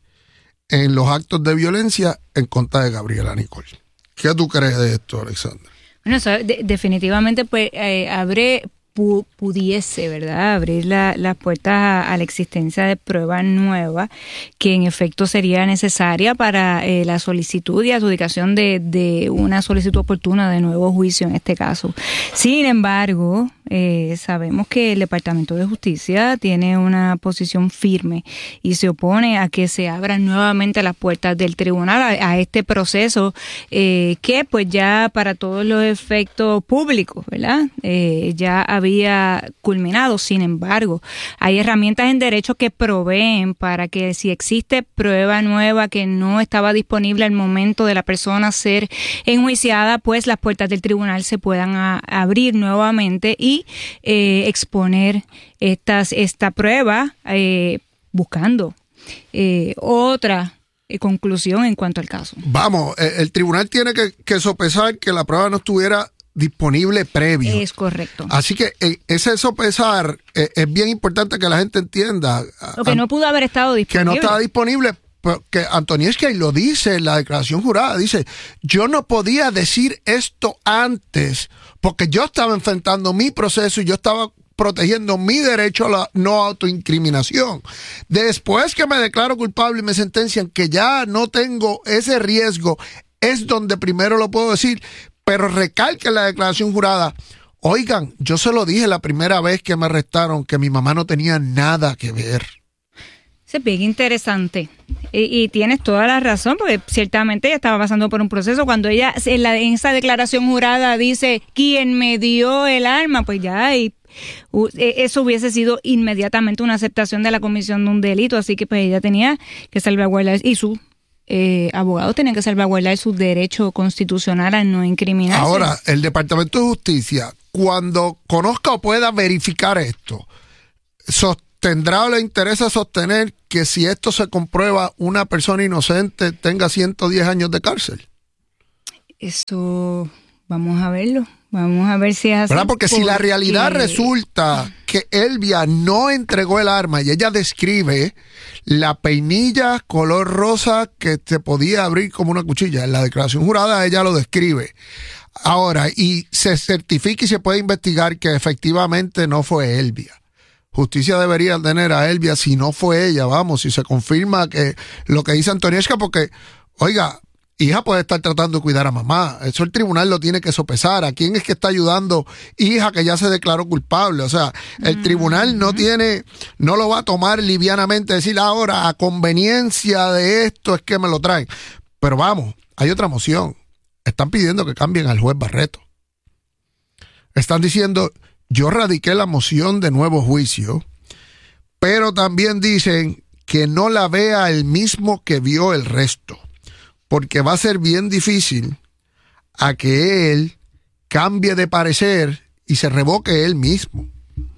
en los actos de violencia en contra de Gabriela Nicole. ¿Qué tú crees de esto, Alexandra? Bueno, eso de, definitivamente pues eh, abre, pu, pudiese, ¿verdad? Abrir la, las puertas a, a la existencia de prueba nueva que en efecto sería necesaria para eh, la solicitud y adjudicación de, de una solicitud oportuna de nuevo juicio en este caso. Sin embargo, Eh, sabemos que el Departamento de Justicia tiene una posición firme y se opone a que se abran nuevamente las puertas del tribunal a, a este proceso eh, que pues ya para todos los efectos públicos, ¿verdad? Eh, ya había culminado. Sin embargo, hay herramientas en derecho que proveen para que si existe prueba nueva que no estaba disponible al momento de la persona ser enjuiciada, pues las puertas del tribunal se puedan a, abrir nuevamente y Eh, exponer estas esta prueba eh, buscando eh, otra eh, conclusión en cuanto al caso. Vamos, el, el tribunal tiene que, que sopesar que la prueba no estuviera disponible previo. Es correcto. Así que eh, ese sopesar eh, es bien importante que la gente entienda. Lo que no pudo haber estado disponible. Que no estaba disponible. Que Antonieshka lo dice en la declaración jurada, dice, yo no podía decir esto antes porque yo estaba enfrentando mi proceso y yo estaba protegiendo mi derecho a la no autoincriminación. Después que me declaro culpable y me sentencian que ya no tengo ese riesgo, es donde primero lo puedo decir, pero recalca en la declaración jurada, oigan, yo se lo dije la primera vez que me arrestaron que mi mamá no tenía nada que ver. Es bien interesante. Y, y tienes toda la razón, porque ciertamente ella estaba pasando por un proceso. Cuando ella en, la, en esa declaración jurada dice, ¿quién me dio el arma? Pues ya, y, uh, eso hubiese sido inmediatamente una aceptación de la comisión de un delito. Así que pues ella tenía que salvaguardar, y su eh, abogado tenía que salvaguardar su derecho constitucional a no incriminarse. Ahora, el Departamento de Justicia, cuando conozca o pueda verificar esto, ¿tendrá o le interesa sostener que si esto se comprueba, una persona inocente tenga ciento diez años de cárcel? Eso, vamos a verlo. Vamos a ver si es así. ¿Verdad? Porque, porque si la realidad resulta que Elvia no entregó el arma y ella describe la peinilla color rosa que se podía abrir como una cuchilla, en la declaración jurada ella lo describe. Ahora, y se certifica y se puede investigar que efectivamente no fue Elvia. Justicia debería tener a Elvia si no fue ella, vamos, si se confirma que lo que dice Antonieshka, porque, oiga, hija puede estar tratando de cuidar a mamá, eso el tribunal lo tiene que sopesar. ¿A quién es que está ayudando hija que ya se declaró culpable? O sea, el mm. tribunal no tiene, no lo va a tomar livianamente, decir ahora a conveniencia de esto es que me lo traen. Pero vamos, hay otra moción. Están pidiendo que cambien al juez Barreto. Están diciendo, yo radiqué la moción de nuevo juicio, pero también dicen que no la vea el mismo que vio el resto, porque va a ser bien difícil a que él cambie de parecer y se revoque él mismo.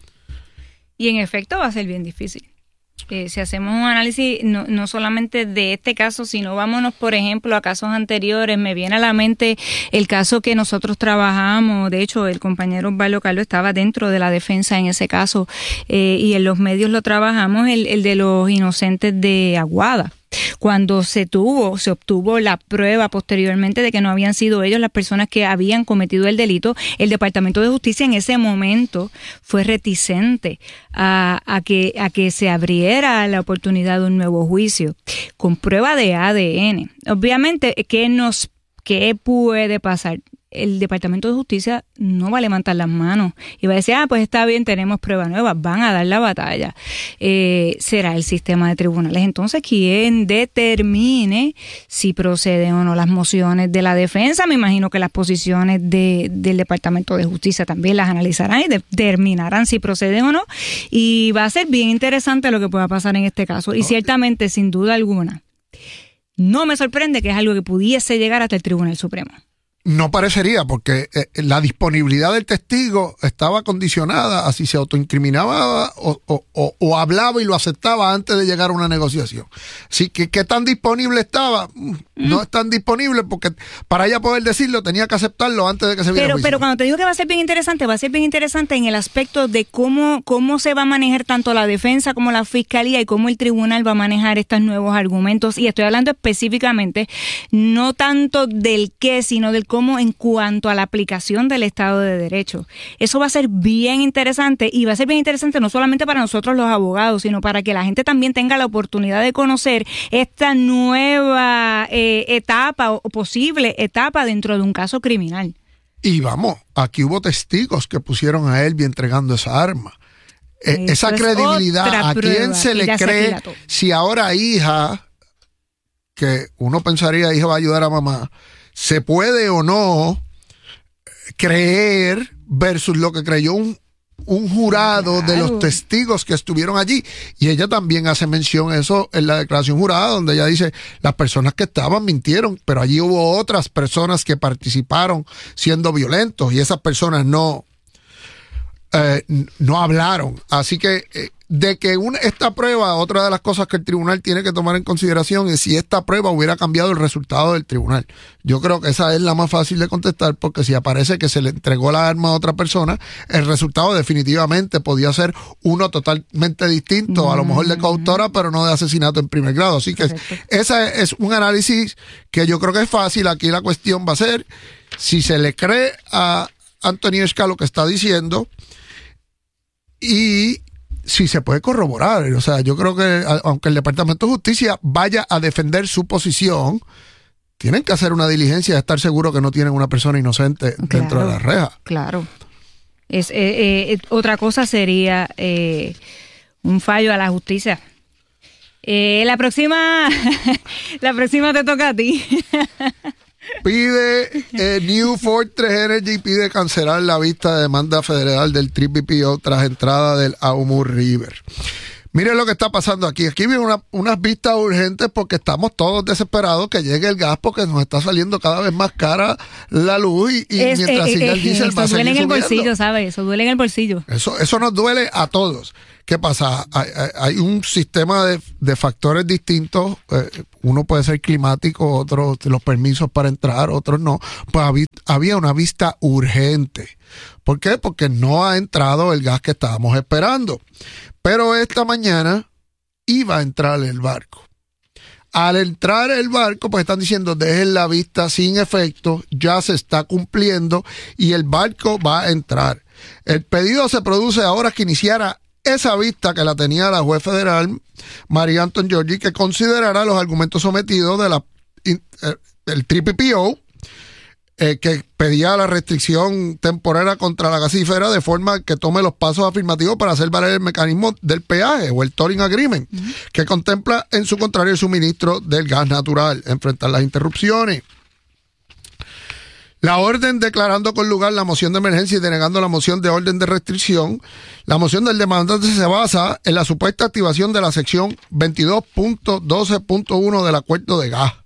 Y en efecto va a ser bien difícil. Eh, si hacemos un análisis no, no solamente de este caso, sino vámonos, por ejemplo, a casos anteriores, me viene a la mente el caso que nosotros trabajamos. De hecho, el compañero Osvaldo Carlos estaba dentro de la defensa en ese caso, eh, y en los medios lo trabajamos, el, el de los inocentes de Aguada. Cuando se tuvo, se obtuvo la prueba posteriormente de que no habían sido ellos las personas que habían cometido el delito, el Departamento de Justicia en ese momento fue reticente a, a que a que se abriera la oportunidad de un nuevo juicio con prueba de A D N. Obviamente, ¿qué nos qué puede pasar? El Departamento de Justicia no va a levantar las manos y va a decir, ah, pues está bien, tenemos pruebas nuevas, van a dar la batalla. Eh, será el sistema de tribunales entonces quien determine si proceden o no las mociones de la defensa. Me imagino que las posiciones de, del Departamento de Justicia también las analizarán y determinarán si proceden o no, y va a ser bien interesante lo que pueda pasar en este caso, y ciertamente, sin duda alguna, no me sorprende que es algo que pudiese llegar hasta el Tribunal Supremo. No parecería, porque eh, la disponibilidad del testigo estaba condicionada a si se autoincriminaba o, o, o, o hablaba y lo aceptaba antes de llegar a una negociación. Así que, ¿qué tan disponible estaba? No es tan disponible, porque para ella poder decirlo tenía que aceptarlo antes de que se viera pero, juicio. Pero cuando te digo que va a ser bien interesante, va a ser bien interesante en el aspecto de cómo, cómo se va a manejar tanto la defensa como la fiscalía y cómo el tribunal va a manejar estos nuevos argumentos. Y estoy hablando específicamente no tanto del qué, sino del cómo en cuanto a la aplicación del Estado de Derecho. Eso va a ser bien interesante, y va a ser bien interesante no solamente para nosotros los abogados, sino para que la gente también tenga la oportunidad de conocer esta nueva eh, etapa o posible etapa dentro de un caso criminal. Y vamos, aquí hubo testigos que pusieron a Elvia entregando esa arma. Eh, esa credibilidad, ¿a quién se le cree si ahora hija, que uno pensaría hija va a ayudar a mamá, se puede o no creer versus lo que creyó un, un jurado claro. de los testigos que estuvieron allí? Y ella también hace mención eso en la declaración jurada, donde ella dice, las personas que estaban mintieron, pero allí hubo otras personas que participaron siendo violentos y esas personas no, eh, no hablaron. Así que eh, de que una, esta prueba, otra de las cosas que el tribunal tiene que tomar en consideración es si esta prueba hubiera cambiado el resultado del tribunal. Yo creo que esa es la más fácil de contestar, porque si aparece que se le entregó la arma a otra persona, el resultado definitivamente podía ser uno totalmente distinto, mm-hmm. a lo mejor de coautora, pero no de asesinato en primer grado. Así que ese es un análisis que yo creo que es fácil. Aquí la cuestión va a ser si se le cree a Antonieshka lo que está diciendo y sí se puede corroborar. O sea, yo creo que aunque el Departamento de Justicia vaya a defender su posición, tienen que hacer una diligencia de estar seguro que no tienen una persona inocente claro, dentro de la reja. Claro. Es, eh, eh, otra cosa sería eh, un fallo a la justicia. Eh, la próxima, la próxima te toca a ti. Pide eh, New Fortress Energy pide cancelar la vista de demanda federal del Triple P O tras entrada del Aumu River. Miren lo que está pasando aquí. Aquí vienen una, unas vistas urgentes porque estamos todos desesperados que llegue el gas porque nos está saliendo cada vez más cara la luz y, y es, mientras eh, siga eh, el diésel eso va a seguir duele en el subiendo. bolsillo, ¿sabes? Eso duele en el bolsillo. Eso, eso nos duele a todos. ¿Qué pasa? Hay, hay, hay un sistema de, de factores distintos. Eh, uno puede ser climático, otros los permisos para entrar, otros no. Pues había, había una vista urgente. ¿Por qué? Porque no ha entrado el gas que estábamos esperando. Pero esta mañana iba a entrar el barco. Al entrar el barco, pues están diciendo, dejen la vista sin efecto, ya se está cumpliendo y el barco va a entrar. El pedido se produce ahora que iniciara esa vista que la tenía la juez federal, María Anton Giorgi, que considerará los argumentos sometidos de la, del Triple P O, eh, que pedía la restricción temporaria contra la gasífera de forma que tome los pasos afirmativos para hacer valer el mecanismo del peaje o el tolling agreement, uh-huh. que contempla en su contrario el suministro del gas natural, enfrentar las interrupciones. La orden declarando con lugar la moción de emergencia y denegando la moción de orden de restricción. La moción del demandante se basa en la supuesta activación de la sección veintidós punto doce punto uno del acuerdo de gas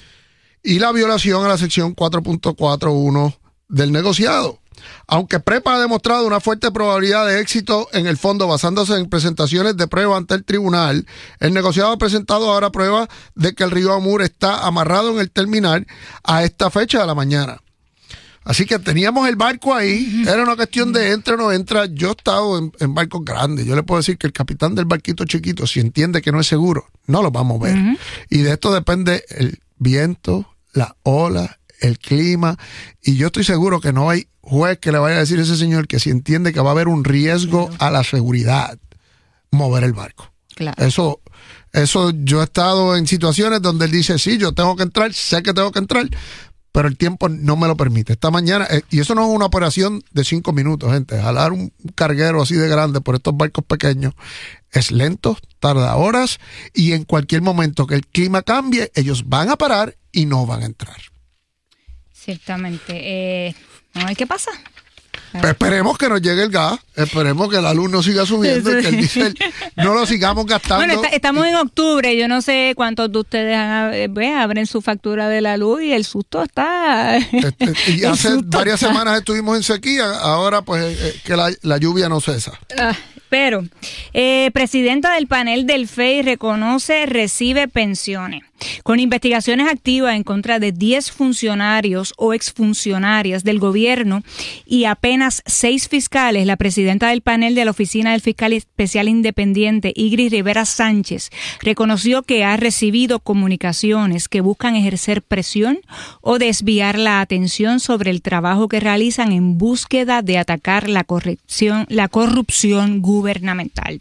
y la violación a la sección cuatro punto cuatro uno del negociado. Aunque PREPA ha demostrado una fuerte probabilidad de éxito en el fondo basándose en presentaciones de prueba ante el tribunal, el negociado ha presentado ahora pruebas de que el río Amur está amarrado en el terminal a esta fecha de la mañana. Así que teníamos el barco ahí, era una cuestión de entra o no entra. Yo he estado en, en barcos grandes, yo le puedo decir que el capitán del barquito chiquito, si entiende que no es seguro, no lo vamos a ver. Uh-huh. Y de esto depende el viento, la ola, el clima, y yo estoy seguro que no hay juez que le vaya a decir a ese señor que si entiende que va a haber un riesgo a la seguridad, mover el barco. Claro. Eso, eso yo he estado en situaciones donde él dice, sí, yo tengo que entrar, sé que tengo que entrar, pero el tiempo no me lo permite. Esta mañana, eh, y eso no es una operación de cinco minutos, gente. Jalar un carguero así de grande por estos barcos pequeños es lento, tarda horas, y en cualquier momento que el clima cambie, ellos van a parar y no van a entrar. Ciertamente. Eh, ¿no hay qué pasa? Pues esperemos que nos llegue el gas, esperemos que la luz no siga subiendo y que el diésel no lo sigamos gastando. Bueno, está, estamos en octubre, yo no sé cuántos de ustedes han, eh, abren su factura de la luz y el susto está... Este, y hace varias está. semanas estuvimos en sequía, ahora pues eh, que la, la lluvia no cesa. Ah, pero, eh, presidenta del panel del F E I reconoce, recibe pensiones. Con investigaciones activas en contra de diez funcionarios o exfuncionarias del gobierno y apenas seis fiscales, la presidenta del panel de la Oficina del Fiscal Especial Independiente, Igris Rivera Sánchez, reconoció que ha recibido comunicaciones que buscan ejercer presión o desviar la atención sobre el trabajo que realizan en búsqueda de atacar la corrupción, la corrupción gubernamental.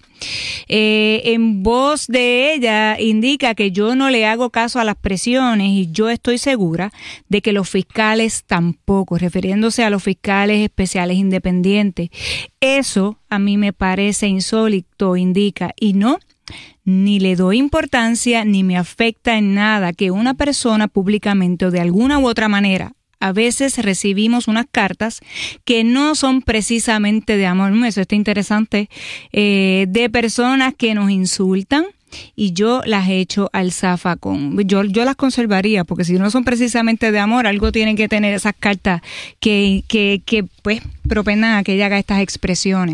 Eh, en voz de ella indica que yo no le hago caso a las presiones y yo estoy segura de que los fiscales tampoco, refiriéndose a los fiscales especiales independientes. Eso a mí me parece insólito, indica, y no, ni le doy importancia ni me afecta en nada que una persona públicamente o de alguna u otra manera. A veces recibimos unas cartas que no son precisamente de amor, eso está interesante, eh, de personas que nos insultan y yo las echo al zafacón. Yo, yo las conservaría porque si no son precisamente de amor, algo tienen que tener esas cartas que, que, que pues propendan a que ella haga estas expresiones.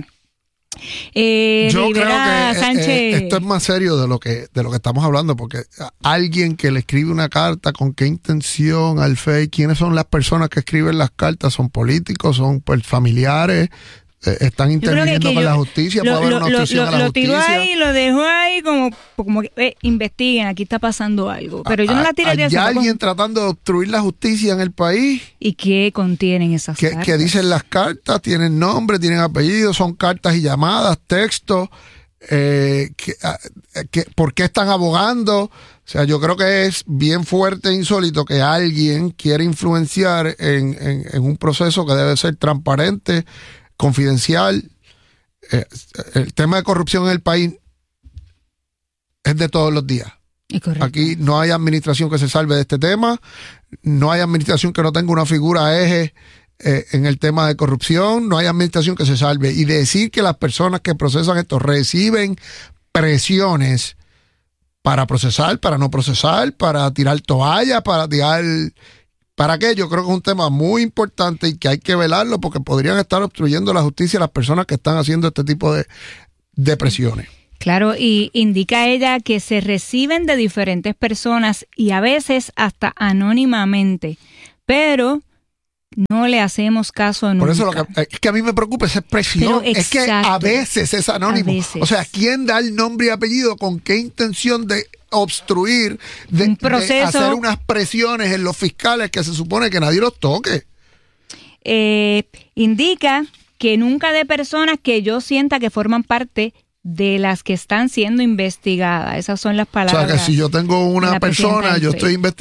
Eh, Yo Rivera creo que Sánchez. eh, esto es más serio de lo que de lo que estamos hablando, porque alguien que le escribe una carta, ¿con qué intención al F E I? ¿Quiénes son las personas que escriben las cartas? ¿Son políticos? ¿Son pues, familiares? Eh, ¿Están interviniendo con yo, la justicia? Lo, ¿Puede haber una lo, obstrucción lo, a la lo justicia? Lo tiró ahí, lo dejó ahí como, como que eh, investiguen, aquí está pasando algo. Pero yo no la tiraría. ¿Hay alguien tratando de obstruir la justicia en el país? ¿Y qué contienen esas ¿Qué, cartas? ¿Qué dicen las cartas? ¿Tienen nombre? ¿Tienen apellido? ¿Son cartas y llamadas? ¿Textos? Eh, que, que, ¿Por qué están abogando? O sea, yo creo que es bien fuerte e insólito que alguien quiera influenciar en, en, en un proceso que debe ser transparente, confidencial. Eh, el tema de corrupción en el país es de todos los días. Es correcto. Aquí no hay administración que se salve de este tema, no hay administración que no tenga una figura eje eh, en el tema de corrupción, no hay administración que se salve. Y decir que las personas que procesan esto reciben presiones para procesar, para no procesar, para tirar toalla, para tirar... ¿Para qué? Yo creo que es un tema muy importante y que hay que velarlo porque podrían estar obstruyendo la justicia a las personas que están haciendo este tipo de, de presiones. Claro, y indica ella que se reciben de diferentes personas y a veces hasta anónimamente, pero no le hacemos caso nunca. Por eso lo que, es que a mí me preocupa esa expresión, es que a veces es anónimo. O sea, ¿quién da el nombre y apellido? ¿Con qué intención de obstruir, de, un proceso, de hacer unas presiones en los fiscales que se supone que nadie los toque? Eh, indica que nunca de personas que yo sienta que forman parte de las que están siendo investigadas. Esas son las palabras. O sea, que si yo tengo una persona, yo estoy investigando